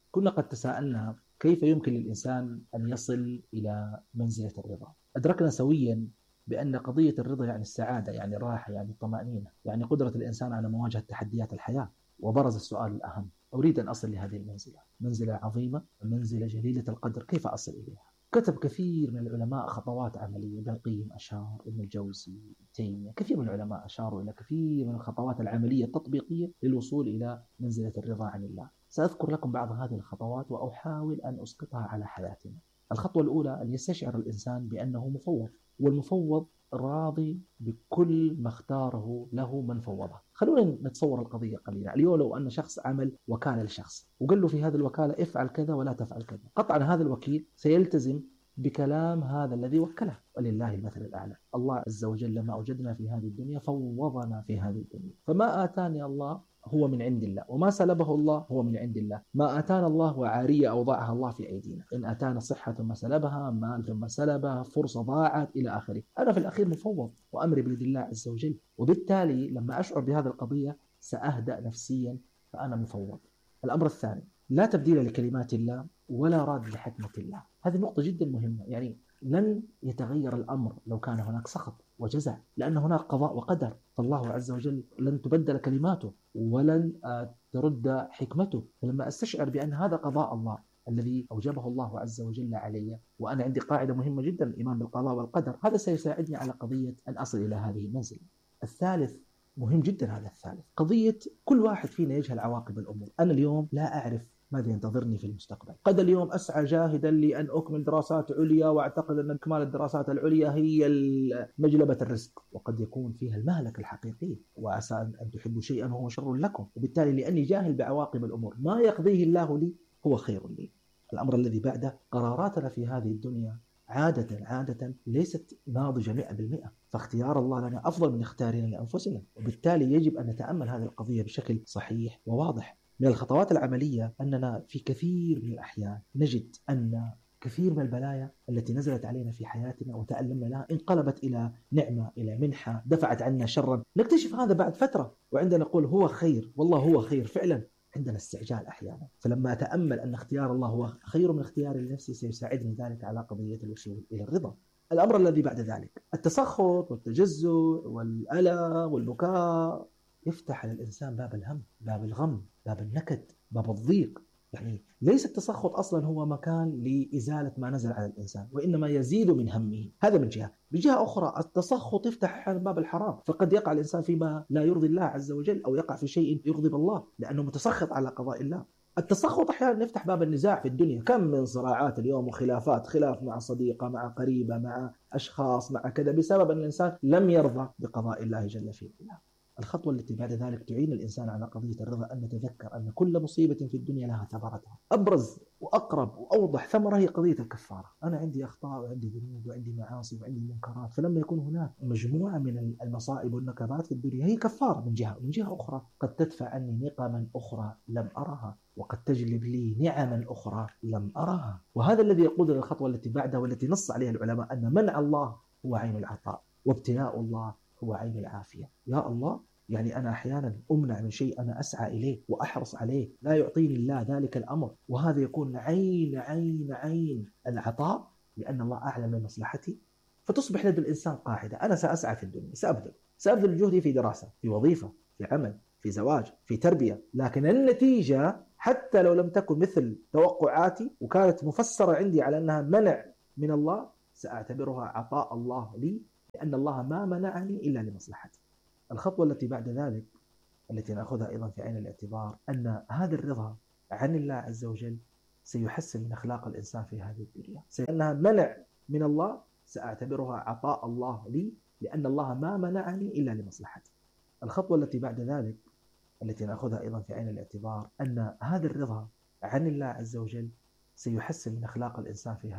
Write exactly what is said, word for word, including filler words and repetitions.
كنا قد تساءلنا كيف يمكن للإنسان أن يصل إلى منزلة الرضا. أدركنا سويا بأن قضية الرضا يعني السعادة، يعني الراحة، يعني الطمأنينة، يعني قدرة الإنسان على مواجهة تحديات الحياة. وبرز السؤال الأهم: أريد أن أصل لهذه المنزلة، منزلة عظيمة، منزلة جليلة القدر، كيف أصل إليها؟ كتب كثير من العلماء خطوات عملية. ابن القيم أشار، ابن الجوزي، تيمية، كثير من العلماء أشاروا إلى كثير من الخطوات العملية التطبيقية للوصول إلى منزلة الرضا عن الله. سأذكر لكم بعض هذه الخطوات وأحاول أن أسقطها على حياتنا. الخطوة الأولى: أن يستشعر الإنسان بأنه مفوض، والمفوض راضي بكل ما اختاره له من فوضه. خلونا نتصور القضية قليلا. اليوم لو أن شخص عمل وكالة لشخص وقال له في هذه الوكالة افعل كذا ولا تفعل كذا، قطعا هذا الوكيل سيلتزم بكلام هذا الذي وكله. ولله المثل الأعلى. الله عز وجل لما أوجدنا في هذه الدنيا فوضنا في هذه الدنيا، فما آتاني الله هو من عند الله، وما سلبه الله هو من عند الله. ما آتانا الله وعارية أوضعها الله في أيدينا. إن آتانا صحة ثم سلبها، مال ثم سلبها، فرصة ضاعت، إلى آخره. أنا في الأخير مفوض وأمري بيد الله عز وجل، وبالتالي لما أشعر بهذه القضية سأهدأ نفسيا، فأنا مفوض. الأمر الثاني: لا تبديل لكلمات الله ولا راد لحكمة الله. هذه نقطة جدا مهمة. يعني لن يتغير الأمر لو كان هناك سخط وجزع، لأن هناك قضاء وقدر، فالله عز وجل لن تبدل كلماته ولن ترد حكمته. فلما أستشعر بأن هذا قضاء الله الذي أوجبه الله عز وجل علي، وأنا عندي قاعدة مهمة جدا، الإيمان بالقضاء والقدر، هذا سيساعدني على قضية أن أصل إلى هذه المنزلة. الثالث مهم جدا، هذا الثالث قضية كل واحد فينا يجهل عواقب الأمور. أنا اليوم لا أعرف ماذا ينتظرني في المستقبل. قد اليوم أسعى جاهدا لأن أكمل دراسات عليا وأعتقد أن إكمال الدراسات العليا هي مجلبة الرزق، وقد يكون فيها المهلك الحقيقي، وعسى أن تحبوا شيئا وهو شر لكم. وبالتالي لأني جاهل بعواقب الأمور، ما يقضيه الله لي هو خير لي. الأمر الذي بعده: قراراتنا في هذه الدنيا عادة عادة ليست ناضجة مئة بالمئة، فاختيار الله لنا أفضل من اختيارنا لأنفسنا، وبالتالي يجب أن نتأمل هذه القضية بشكل صحيح وواضح. من الخطوات العملية أننا في كثير من الأحيان نجد أن كثير من البلايا التي نزلت علينا في حياتنا وتألمنا لها انقلبت إلى نعمة، إلى منحة، دفعت عنا شرا. نكتشف هذا بعد فترة وعندنا نقول هو خير، والله هو خير فعلا. عندنا استعجال أحيانا. فلما أتأمل أن اختيار الله هو خير من اختياري لنفسي سيساعدني ذلك على قضية الوصول إلى الرضا. الأمر الذي بعد ذلك: التسخط والتجزع والألم والبكاء يفتح للإنسان باب الهم، باب الغم، باب النكد، باب الضيق. يعني ليس التسخط أصلا هو مكان لإزالة ما نزل على الإنسان، وإنما يزيد من همه. هذا من جهة. بجهة أخرى التسخط يفتح باب الحرام، فقد يقع الإنسان فيما لا يرضي الله عز وجل، أو يقع في شيء يغضب الله لأنه متسخط على قضاء الله. التسخط أحيانا يفتح باب النزاع في الدنيا. كم من صراعات اليوم وخلافات، خلاف مع صديقة، مع قريبة، مع أشخاص، مع كذا، بسبب أن الإنسان لم يرضى بقضاء الله جل في علاه. الخطوة التي بعد ذلك تعين الإنسان على قضية الرضا أن نتذكر أن كل مصيبة في الدنيا لها ثمرتها. أبرز وأقرب وأوضح ثمرة هي قضية الكفارة. أنا عندي أخطاء وعندي ذنوب وعندي معاصي وعندي منكرات، فلما يكون هناك مجموعة من المصائب والنكبات في الدنيا هي كفارة من جهة. من جهة أخرى قد تدفع عني نقما أخرى لم أرها، وقد تجلب لي نعما أخرى لم أرها. وهذا الذي يقود للخطوة التي بعدها، والتي نص عليها العلماء، أن منع الله هو عين العطاء، وابتلاء الله هو عين العافية. يا الله، يعني أنا أحيانا أمنع من شيء أنا أسعى إليه وأحرص عليه، لا يعطيني الله ذلك الأمر، وهذا يكون عين عين عين العطاء، لأن الله أعلم من مصلحتي. فتصبح لدى الإنسان قاعدة: أنا سأسعى في الدنيا، سأبذل سأبذل جهدي في دراسة، في وظيفة، في عمل، في زواج، في تربية، لكن النتيجة حتى لو لم تكن مثل توقعاتي وكانت مفسرة عندي على أنها منع من الله، سأعتبرها عطاء الله لي، لأن الله ما منعني إلا لمصلحتي. الخطوة التي بعد ذلك التي نأخذها أيضا في عين الاعتبار، أن هذا الرضا عن الله عز وجل سيحسن من أخلاق الإنسان في هذه الدنيا. لأنها منع من الله سأعتبرها عطاء الله لي، لأن الله ما منعني إلا لمصلحتي. الخطوة التي بعد ذلك التي نأخذها أيضا في عين الاعتبار، أن هذا الرضا عن الله عز وجل سيحسن من أخلاق الإنسان في هذه